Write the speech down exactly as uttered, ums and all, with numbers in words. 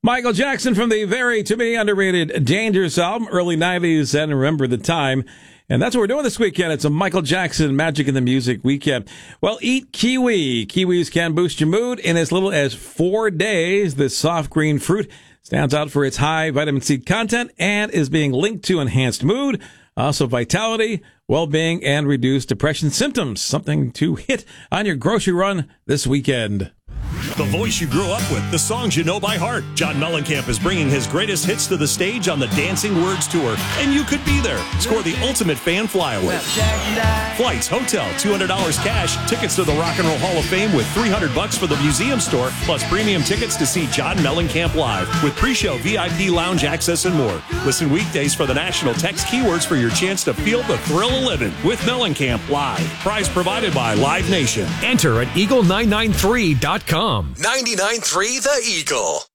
Michael Jackson from the very, to me, underrated Dangerous album, early nineties, and Remember the Time. And that's what we're doing this weekend. It's a Michael Jackson Magic in the Music weekend. Well, eat kiwi. Kiwis can boost your mood in as little as four days. This soft green fruit stands out for its high vitamin C content and is being linked to enhanced mood, also vitality, well-being, and reduced depression symptoms. Something to hit on your grocery run this weekend. The voice you grew up with, the songs you know by heart. John Mellencamp is bringing his greatest hits to the stage on the Dancing Words Tour, and you could be there. Score the ultimate fan flyaway. Flights, hotel, two hundred dollars cash, tickets to the Rock and Roll Hall of Fame with three hundred bucks for the museum store, plus premium tickets to see John Mellencamp live with pre-show V I P lounge access and more. Listen weekdays for the national text keywords for your chance to feel the thrill of living with Mellencamp live. Prize provided by Live Nation. Enter at eagle nine nine three dot com. ninety-nine point three The Eagle.